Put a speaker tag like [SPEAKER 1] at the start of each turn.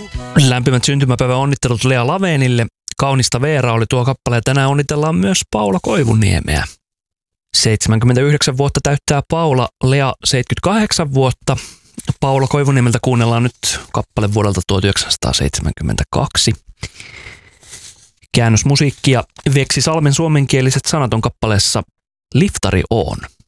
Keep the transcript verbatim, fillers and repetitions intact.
[SPEAKER 1] Lämpimät syntymäpäivän onnittelut Lea Lavenille. Kaunista Veera oli tuo kappale ja tänään onnitellaan myös Paula Koivuniemeä. seitsemänkymmentäyhdeksän vuotta täyttää Paula, Lea seitsemänkymmentäkahdeksan vuotta. Paula Koivuniemeltä kuunnellaan nyt kappale vuodelta tuhatyhdeksänsataaseitsemänkymmentäkaksi. Käännösmusiikkia Veksi Salmen suomenkieliset sanat on kappaleessa Liftari oon.